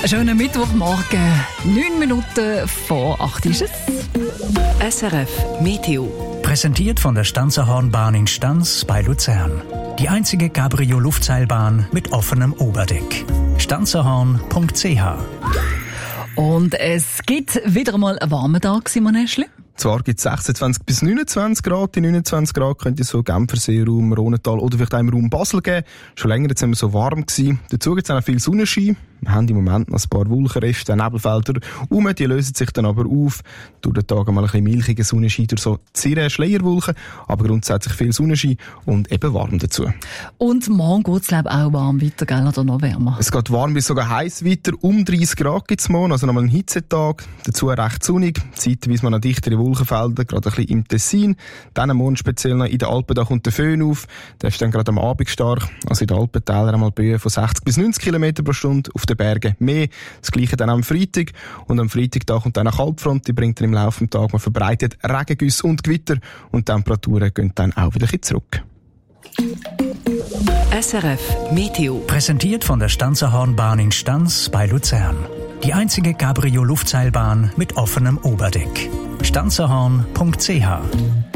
Einen schönen Mittwochmorgen, 9 Minuten vor 8 ist es. SRF Meteo. Präsentiert von der Stanzerhornbahn in Stanz bei Luzern. Die einzige Cabrio-Luftseilbahn mit offenem Oberdeck. stanzerhorn.ch. Und es gibt wieder einmal einen warmen Tag, Simon Eschli. Zwar gibt es 26 bis 29 Grad. Die 29 Grad könnte so Genfersee-Raum, Rhontal oder vielleicht auch im Raum Basel geben. Schon länger jetzt immer so warm gewesen. Dazu gibt es auch noch viel Sonnenschein. Wir haben im Moment noch ein paar Wolkenreste, Nebelfelder rum. Die lösen sich dann aber auf. Durch den Tag mal ein bisschen milchiger Sonnenschein durch so zirre Schleierwolken. Aber grundsätzlich viel Sonnenschein und eben warm dazu. Und morgen geht es auch warm weiter, gell? Oder noch wärmer? Es geht warm bis sogar heiß weiter. Um 30 Grad gibt es morgen, also nochmal einen Hitzetag. Dazu recht sonnig. Zeitweise noch dichtere Wolkenfelder, gerade ein bisschen im Tessin. Dann am Morgen speziell noch in den Alpen, da kommt der Föhn auf. Der ist dann gerade am Abend stark. Also in den Alpentälern einmal Böen von 60 bis 90 km pro Stunde. Auf den Bergen mehr. Das Gleiche dann am Freitag. Und am Freitag da kommt dann eine Kaltfront. Die bringt dann im Laufe des Tages mal verbreitet Regengüsse und Gewitter. Und die Temperaturen gehen dann auch wieder ein bisschen zurück. SRF Meteo. Präsentiert von der Stanzerhornbahn in Stanz bei Luzern. Die einzige Cabrio-Luftseilbahn mit offenem Oberdeck. stanzerhorn.ch.